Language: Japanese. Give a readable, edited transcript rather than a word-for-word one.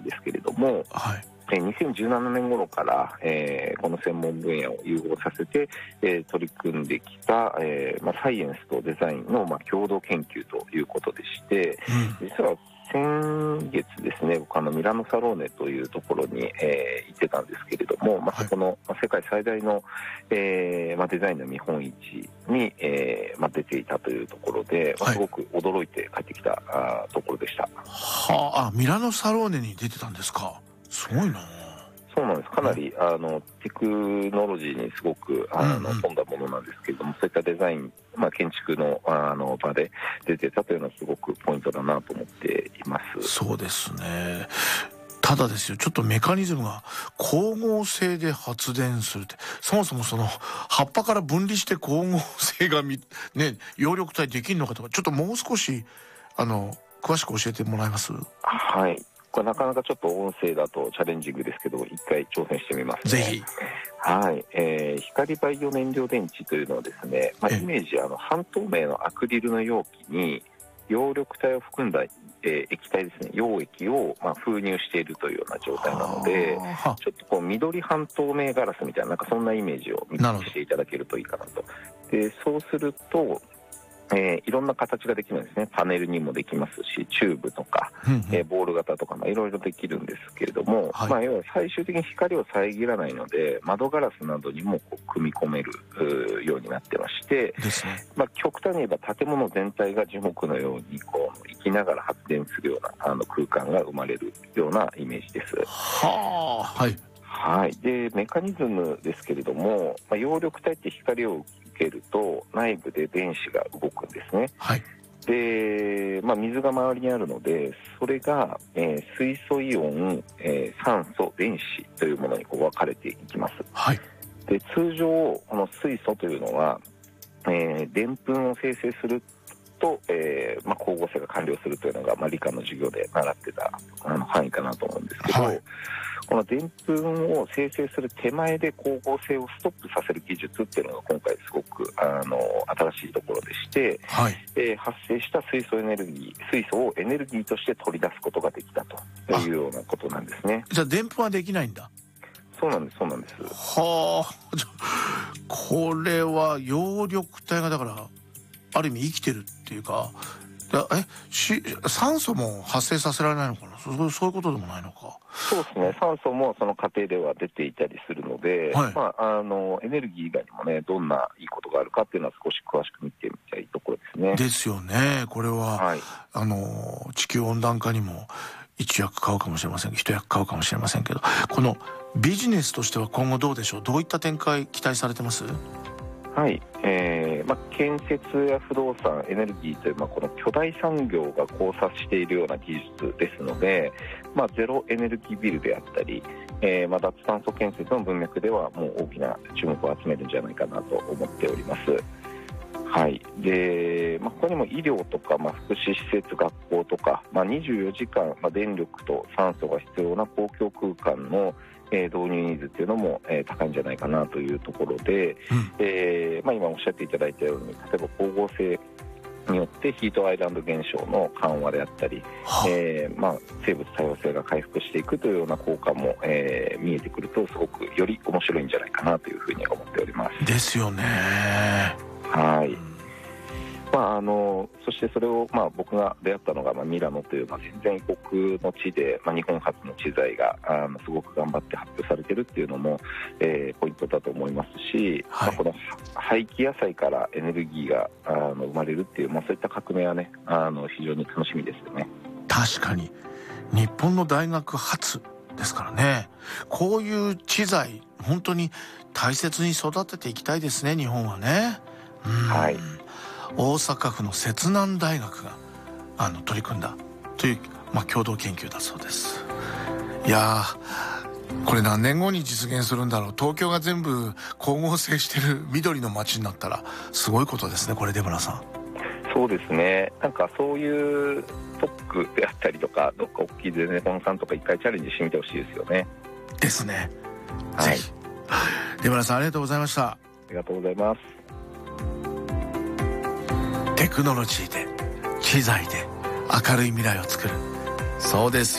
ですけれども、 はい、 2017年頃から、この専門分野を融合させて、取り組んできた、サイエンスとデザインの、共同研究ということでして、実は先月ですね、僕ミラノサローネというところに、行ってたんですけれども、そこの、世界最大の、デザインの見本市に、出ていたというところで、すごく驚いて帰ってきたところでした。 ミラノサローネに出てたんですか。すごいな。 そうなんです。かなり、テクノロジーにすごく富んだものなんですけれども、そういったデザイン、建築の、場で出てたというのはすごくポイントだなと思っています。 そうですね。ただですよ、ちょっとメカニズムが光合成で発電するって、そもそもその葉っぱから分離して光合成が葉緑体できるのかとか、ちょっともう少し詳しく教えてもらえます？ はい、これなかなかちょっと音声だとチャレンジングですけど、一回挑戦してみますね。 ぜひ。 はい、光バイオ燃料電池というのはですね、イメージ半透明のアクリルの容器に葉緑体を含んだ液体ですね、溶液を封入しているというような状態なので、ちょっとこう緑半透明ガラスみたいな、そんなイメージをしていただけるといいかなと。でそうすると、いろんな形ができるんですね。パネルにもできますし、チューブとか、ボール型とか、いろいろできるんですけれども、要は最終的に光を遮らないので、窓ガラスなどにも組み込めるようになってまして、極端に言えば建物全体が樹木のように生きながら発電するような空間が生まれるようなイメージです。でメカニズムですけれども、葉緑体って光を受けると内部で電子が動くんですね。で、水が周りにあるので、それが、水素イオン、酸素、電子というものに分かれていきます。で通常この水素というのは、でんぷんを生成すると、光合成が完了するというのが、理科の授業で習ってた範囲かなと思うんですけど、このでんぷんを生成する手前で光合成をストップさせる技術っていうのが今回すごく新しいところでして、発生した水素をエネルギーとして取り出すことができたというようなことなんですね。 じゃあでんぷんはできないんだ。 そうなんです。 これは葉緑体がだからある意味生きてるっていうか、酸素も発生させられないのかな。そういうことでもないのか。 そうですね。酸素もその過程では出ていたりするので、エネルギー以外にもね、どんないいことがあるかっていうのは少し詳しく見てみたいところですね。 ですよね。これは、地球温暖化にも一役買うかもしれません、一役買うかもしれませんけど、このビジネスとしては今後どうでしょう。どういった展開期待されてます？ 建設や不動産、エネルギーという、この巨大産業が交差しているような技術ですので、ゼロエネルギービルであったり、脱炭素建設の文脈ではもう大きな注目を集めるんじゃないかなと思っております。で他にも医療とか、福祉施設、学校とか、24時間、電力と酸素が必要な公共空間の導入ニーズっていうのも、高いんじゃないかなというところで、今おっしゃっていただいたように、例えば光合成によってヒートアイランド現象の緩和であったり、生物多様性が回復していくというような効果も、見えてくると、すごくより面白いんじゃないかなというふうに思っております。 ですよね。 そしてそれを、僕が出会ったのが、ミラノという、全然異国の地で、日本初の知財がすごく頑張って発表されているっていうのも、ポイントだと思いますし、この廃棄野菜からエネルギーが生まれるっていう、そういった革命はね、非常に楽しみですよね。 確かに日本の大学初ですからね。こういう知財本当に大切に育てていきたいですね、日本はね。大阪府の摂南大学が取り組んだという、共同研究だそうです。いやー、これ何年後に実現するんだろう。東京が全部光合成してる緑の街になったらすごいことですね、これ。出村さん。 そうですね。そういう特区であったりとか、どっか大きいゼネコンさんとか一回チャレンジしてみてほしいですよね。 ですね。ぜひ。出村さん、ありがとうございました。 ありがとうございます。 テクノロジーで、知財で明るい未来を作る。そうです。